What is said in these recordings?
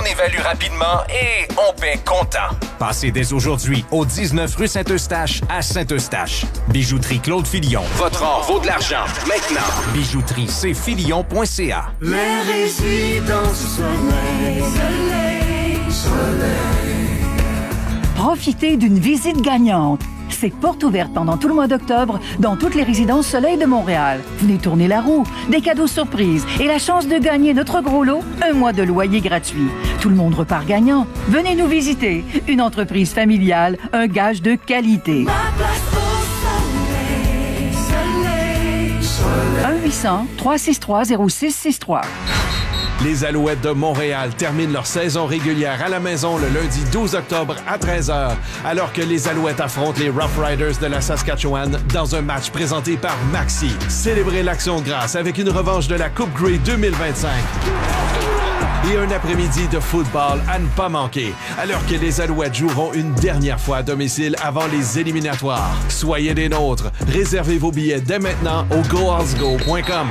évalue rapidement et on paie comptant. Passez dès aujourd'hui au 19 rue Saint-Eustache à Saint-Eustache. Bijouterie Claude Filion. Votre or vaut de l'argent. Maintenant. Bijouterie cfilion.ca. Les résidences soleil, soleil, soleil. Profitez d'une visite gagnante. C'est porte ouverte pendant tout le mois d'octobre dans toutes les résidences Soleil de Montréal. Venez tourner la roue, des cadeaux surprises et la chance de gagner notre gros lot, un mois de loyer gratuit. Tout le monde repart gagnant. Venez nous visiter. Une entreprise familiale, un gage de qualité. Ma place au soleil, soleil, soleil. 1-800-363-0663. Les Alouettes de Montréal terminent leur saison régulière à la maison le lundi 12 octobre à 13h, alors que les Alouettes affrontent les Rough Riders de la Saskatchewan dans un match présenté par Maxi. Célébrez l'Action de grâce avec une revanche de la Coupe Grey 2025. Et un après-midi de football à ne pas manquer, alors que les Alouettes joueront une dernière fois à domicile avant les éliminatoires. Soyez des nôtres. Réservez vos billets dès maintenant au goalsgo.com.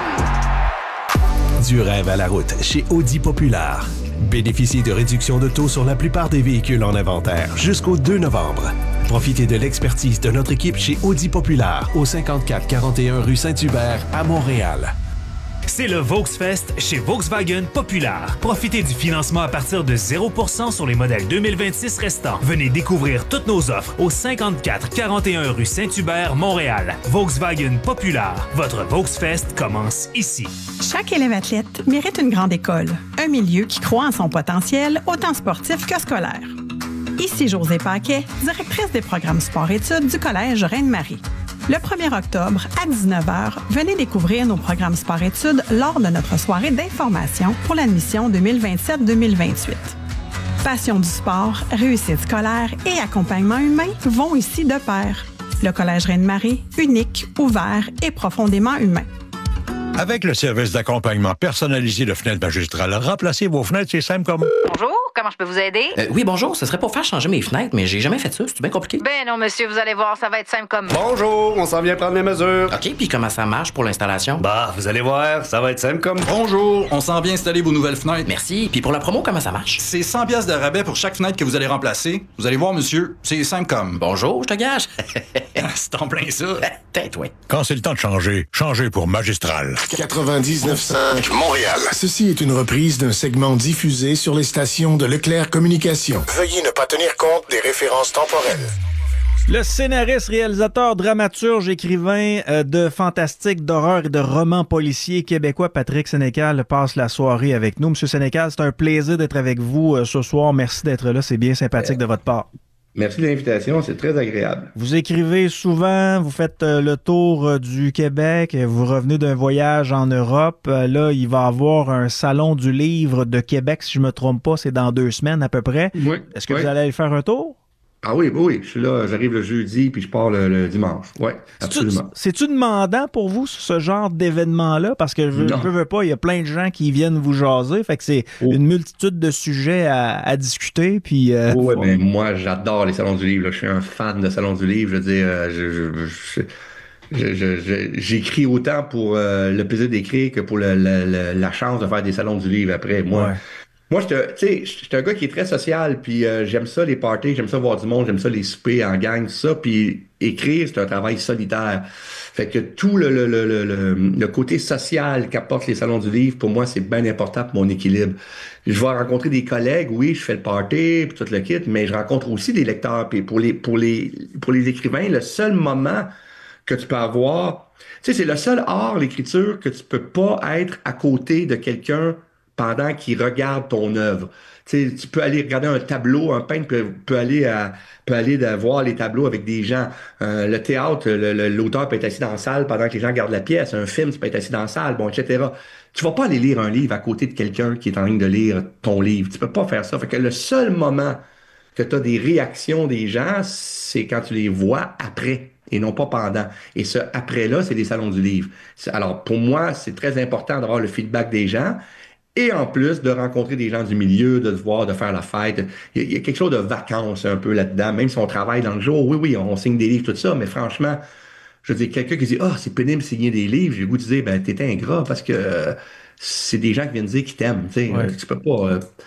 Du rêve à la route chez Audi Populaire. Bénéficiez de réductions de taux sur la plupart des véhicules en inventaire jusqu'au 2 novembre. Profitez de l'expertise de notre équipe chez Audi Populaire au 5441 rue Saint-Hubert à Montréal. C'est le Volksfest chez Volkswagen Populaire. Profitez du financement à partir de 0% sur les modèles 2026 restants. Venez découvrir toutes nos offres au 5441 rue Saint-Hubert, Montréal. Volkswagen Populaire. Votre Volksfest commence ici. Chaque élève athlète mérite une grande école, un milieu qui croit en son potentiel, autant sportif que scolaire. Ici Josée Paquet, directrice des programmes sport-études du Collège Reine-Marie. Le 1er octobre, à 19h, venez découvrir nos programmes sport-études lors de notre soirée d'information pour l'admission 2027-2028. Passion du sport, réussite scolaire et accompagnement humain vont ici de pair. Le Collège Reine-Marie, unique, ouvert et profondément humain. Avec le service d'accompagnement personnalisé de Fenêtres Magistrales, remplacez vos fenêtres, c'est simple comme... Bonjour, comment je peux vous aider? Oui, bonjour, ce serait pour faire changer mes fenêtres, mais j'ai jamais fait ça, c'est bien compliqué. Ben non, monsieur, vous allez voir, ça va être simple comme... Bonjour, on s'en vient prendre les mesures. OK, puis comment ça marche pour l'installation? Bah, vous allez voir, ça va être simple comme... Bonjour, on s'en vient installer vos nouvelles fenêtres. Merci, puis pour la promo, comment ça marche? C'est 100 pièces de rabais pour chaque fenêtre que vous allez remplacer. Vous allez voir, monsieur, c'est simple comme... Bonjour, je te gage. C'est en plein ça. Tête, ouais. Quand c'est le temps de changer, changez pour Magistral. 99.5 Montréal. Ceci est une reprise d'un segment diffusé sur les stations de Leclerc Communications. Veuillez ne pas tenir compte des références temporelles. Le scénariste, réalisateur, dramaturge, écrivain de fantastique, d'horreur et de romans policiers québécois, Patrick Sénécal, passe la soirée avec nous. Monsieur Sénécal, c'est un plaisir d'être avec vous ce soir. Merci d'être là. C'est bien sympathique de votre part. Merci de l'invitation, c'est très agréable. Vous écrivez souvent, vous faites le tour du Québec, vous revenez d'un voyage en Europe. Là, il va y avoir un salon du livre de Québec, si je me trompe pas, c'est dans 2 semaines à peu près. Oui. Est-ce que vous allez aller faire un tour? Ah oui, je suis là, j'arrive le jeudi puis je pars le dimanche. Oui, absolument. C'est-tu demandant pour vous, ce genre d'événement-là? Parce que je veux pas, il y a plein de gens qui viennent vous jaser, fait que c'est une multitude de sujets à discuter. Puis, oui, mais moi, j'adore les salons du livre. Là. Je suis un fan de salons du livre. Je veux dire, j'écris autant pour le plaisir d'écrire que pour la chance de faire des salons du livre après. Moi, je suis un gars qui est très social, puis j'aime ça les parties, j'aime ça voir du monde, j'aime ça les soupers en gang, tout ça, puis écrire, c'est un travail solitaire. Fait que tout le côté social qu'apportent les salons du livre, pour moi, c'est bien important pour mon équilibre. Je vais rencontrer des collègues, oui, je fais le party, puis tout le kit, mais je rencontre aussi des lecteurs, puis pour les écrivains, le seul moment que tu peux avoir, c'est le seul art, l'écriture, que tu peux pas être à côté de quelqu'un pendant qu'il regarde ton œuvre. Tu peux aller regarder un tableau, un peintre peut aller voir les tableaux avec des gens. Le théâtre, l'auteur peut être assis dans la salle pendant que les gens regardent la pièce. Un film, tu peux être assis dans la salle, etc. Tu vas pas aller lire un livre à côté de quelqu'un qui est en train de lire ton livre. Tu peux pas faire ça. Fait que le seul moment que tu as des réactions des gens, c'est quand tu les vois après et non pas pendant. Et ce après-là, c'est les salons du livre. Alors, pour moi, c'est très important d'avoir le feedback des gens. Et en plus, de rencontrer des gens du milieu, de se voir, de faire la fête. Il y a quelque chose de vacances un peu là-dedans, même si on travaille dans le jour. Oui, on signe des livres, tout ça, mais franchement, je veux dire, quelqu'un qui dit « Ah, c'est pénible de signer des livres », j'ai le goût de dire « Ben, t'es ingrat » parce que c'est des gens qui viennent dire qu'ils t'aiment. Tu peux pas...